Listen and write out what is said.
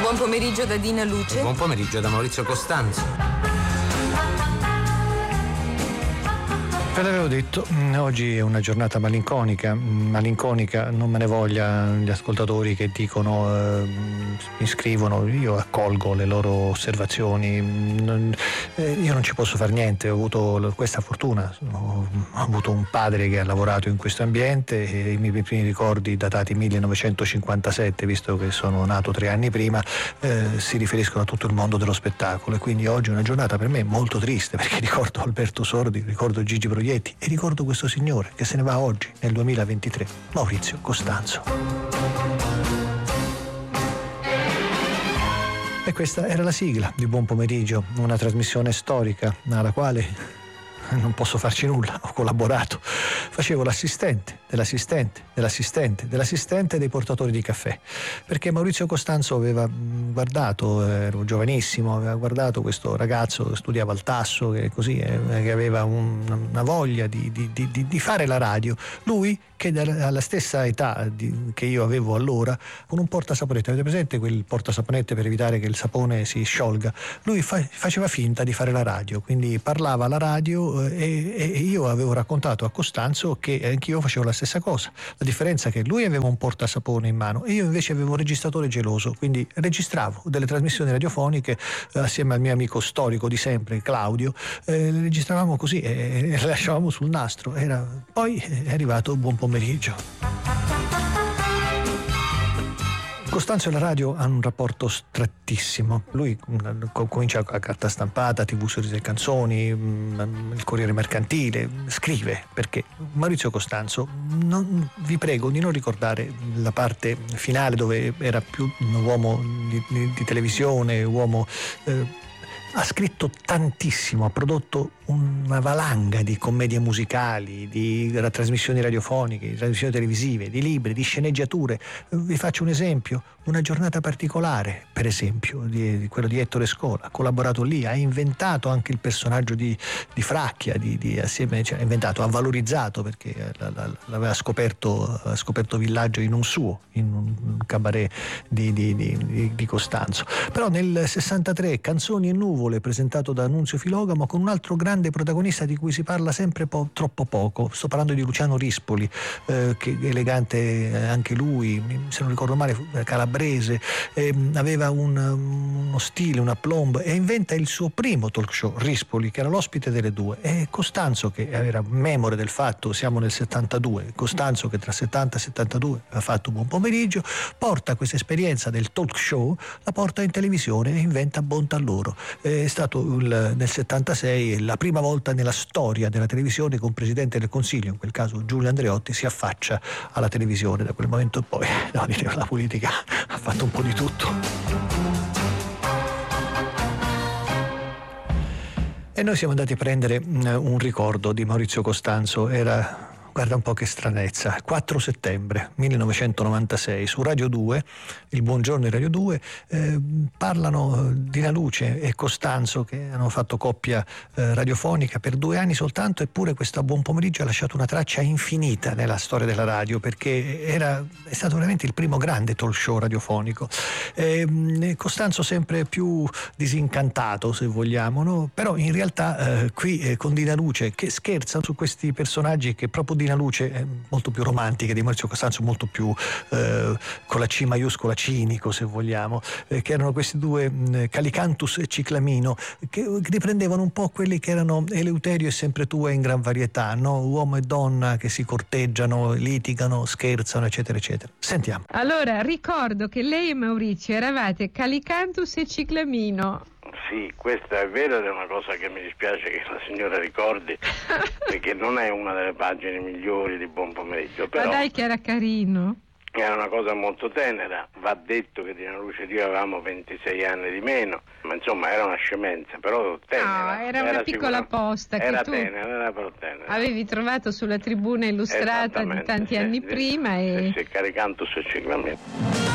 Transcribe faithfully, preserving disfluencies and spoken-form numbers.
buon pomeriggio da Dina Luce. Buon pomeriggio da Maurizio Costanzo. Ve l'avevo detto, oggi è una giornata malinconica, malinconica, non me ne voglia gli ascoltatori che dicono, eh, mi scrivono, io accolgo le loro osservazioni, non, eh, io non ci posso fare niente, ho avuto questa fortuna, ho, ho avuto un padre che ha lavorato in questo ambiente e i miei primi ricordi datati millenovecentocinquantasette, visto che sono nato tre anni prima, eh, si riferiscono a tutto il mondo dello spettacolo e quindi oggi è una giornata per me molto triste perché ricordo Alberto Sordi, ricordo Gigi Proietti e ricordo questo signore che se ne va oggi nel duemilaventitré, Maurizio Costanzo. E questa era la sigla di Buon Pomeriggio, una trasmissione storica alla quale non posso farci nulla, ho collaborato, facevo l'assistente dell'assistente dell'assistente dell'assistente dei portatori di caffè, perché Maurizio Costanzo aveva guardato, ero giovanissimo, aveva guardato questo ragazzo che studiava al Tasso, che così eh, che aveva un, una voglia di, di, di, di fare la radio, lui che alla stessa età di, che io avevo allora, con un portasaponette, avete presente quel portasaponette per evitare che il sapone si sciolga, lui fa, faceva finta di fare la radio, quindi parlava alla radio e, e io avevo raccontato a Costanzo che anch'io facevo la stessa cosa. La differenza è che lui aveva un portasapone in mano e io invece avevo un registratore geloso, quindi registravo delle trasmissioni radiofoniche eh, assieme al mio amico storico di sempre, Claudio, eh, le registravamo così e, e le lasciavamo sul nastro. Era, poi è arrivato Buon Pomeriggio. Costanzo e la radio hanno un rapporto strettissimo. Lui comincia a carta stampata, tivù Sorrisi e Canzoni, il Corriere Mercantile, scrive, perché Maurizio Costanzo, non, vi prego di non ricordare la parte finale dove era più un uomo di, di, di televisione, uomo... Eh, ha scritto tantissimo, ha prodotto una valanga di commedie musicali, di trasmissioni radiofoniche, di trasmissioni televisive, di libri, di sceneggiature. Vi faccio un esempio, Una giornata particolare, per esempio, di, di quello di Ettore Scola, ha collaborato lì, ha inventato anche il personaggio di, di Fracchia, di, di assieme, cioè, ha inventato, ha valorizzato perché la, la, l'aveva scoperto, ha scoperto Villaggio in un suo, in un cabaret di, di, di, di Costanzo. Però nel sessantatré Canzoni e Nuvole, presentato da Annunzio Filogamo, con un altro grande protagonista di cui si parla sempre po- troppo poco. Sto parlando di Luciano Rispoli, eh, che elegante anche lui, se non ricordo male calabrese, eh, aveva un, uno stile, una plomb, e inventa il suo primo talk show, Rispoli, che era l'ospite delle due, e Costanzo, che era memore del fatto, siamo nel settantadue, Costanzo che tra settanta e settantadue ha fatto Buon Pomeriggio, porta questa esperienza del talk show, la porta in televisione e inventa Bontà loro. È stato il, nel settantasei la prima volta nella storia della televisione che un presidente del Consiglio, in quel caso Giulio Andreotti, si affaccia alla televisione. Da quel momento in poi no, la politica ha fatto un po' di tutto. E noi siamo andati a prendere un ricordo di Maurizio Costanzo. Era... Guarda un po' che stranezza, quattro settembre millenovecentonovantasei su Radio due, il Buongiorno di Radio due, eh, parlano Dina Luce e Costanzo che hanno fatto coppia eh, radiofonica per due anni soltanto, eppure questo Buon Pomeriggio ha lasciato una traccia infinita nella storia della radio, perché era, è stato veramente il primo grande talk show radiofonico. Eh, Costanzo sempre più disincantato, se vogliamo, no? Però in realtà eh, qui eh, con Dina Luce che scherza su questi personaggi che proprio Dina Luce è molto più romantica di Maurizio Costanzo, molto più eh, con la C maiuscola cinico, se vogliamo, eh, che erano questi due mh, Calicantus e Ciclamino, che riprendevano un po' quelli che erano Eleuterio e Sempre tu e in gran varietà, no? Uomo e donna che si corteggiano, litigano, scherzano, eccetera eccetera. Sentiamo. Allora, ricordo che lei e Maurizio eravate Calicantus e Ciclamino. Sì, questa è vera ed è una cosa che mi dispiace che la signora ricordi perché non è una delle pagine migliori di Buon Pomeriggio, però ma dai che era carino, era una cosa molto tenera. Va detto che Dina Luce e io avevamo ventisei anni di meno, ma insomma era una scemenza, però tenera. No, era una era piccola posta che era tu tenera, era però tenera. avevi trovato sulla tribuna illustrata di tanti anni sì, prima sì, e sì, Caricantus e Ciclamino.